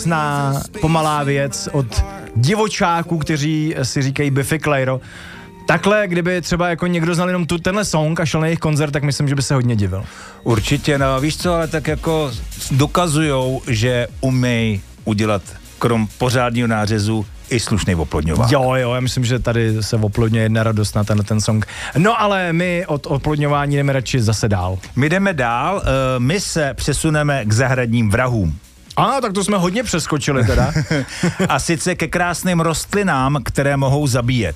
pomalá věc od divočáků, kteří si říkají Biffy Clyro. Takhle, kdyby třeba jako někdo znal jenom tenhle song a šel na jejich koncert, tak myslím, že by se hodně divil. Určitě, no víš co, ale tak jako dokazujou, že umějí udělat krom pořádního nářezu i slušný oplodňovák. Jo, já myslím, že tady se oplodňuje jedna radost na ten song. No ale my od oplodňování jdeme radši zase dál. My jdeme dál, my se přesuneme k zahradním vrahům. Tak to jsme hodně přeskočili teda. A sice ke krásným rostlinám, které mohou zabíjet.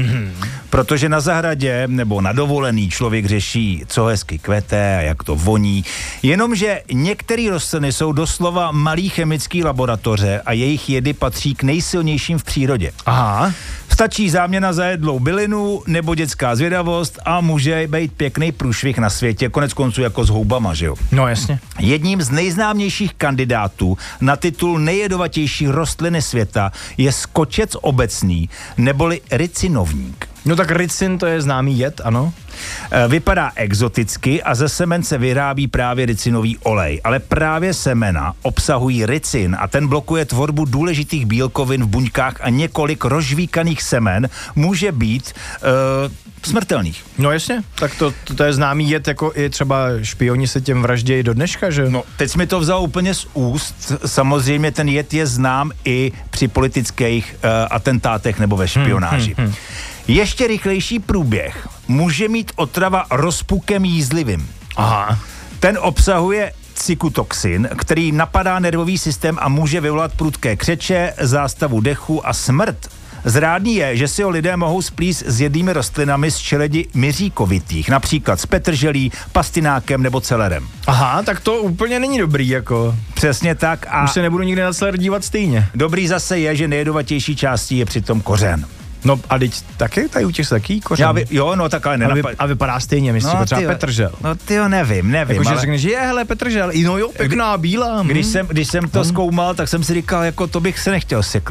Protože na zahradě nebo na dovolený člověk řeší, co hezky kvete a jak to voní. Jenomže některé rostliny jsou doslova malý chemický laboratoře a jejich jedy patří k nejsilnějším v přírodě. Aha. Stačí záměna za jedlou bylinu nebo dětská zvědavost a může být pěkný průšvih na světě, konec konců jako s houbama, že jo? No jasně. Jedním z nejznámějších kandidátů na titul nejjedovatější rostliny světa je skočec obecný neboli ricinovník. No tak ricin to je známý jed, ano. Vypadá exoticky a ze semen se vyrábí právě ricinový olej, ale právě semena obsahují ricin a ten blokuje tvorbu důležitých bílkovin v buňkách a několik rozžvíkaných semen může být smrtelných. No jasně, tak to je známý jed, jako i třeba špioni se těm vraždějí do dneška, že? No, teď mi to vzal úplně z úst. Samozřejmě ten jed je znám i při politických atentátech nebo ve špionáži. Ještě rychlejší průběh může mít otrava rozpukem jízlivým. Aha. Ten obsahuje cykutoxin, který napadá nervový systém a může vyvolat prudké křeče, zástavu dechu a smrt. Zrádný je, že si ho lidé mohou splíst s jedlými rostlinami z čeledi miříkovitých, například s petrželí, pastinákem nebo celerem. Aha, tak to úplně není dobrý, jako. Přesně tak. A už se nebudu nikdy na celer dívat stejně. Dobrý zase je, že nejjedovatější částí je přitom kořen. No a teď taky tady u těch se taký kořen. Jo, no tak ale nenapadá. A vypadá stejně, myslím, no, třeba petržel. No tyjo, nevím. Jakože ale řekneš, že hele, petržel, no jo, pěkná, bílá. Když jsem to zkoumal, tak jsem si říkal, jako to bych se nechtěl seknout.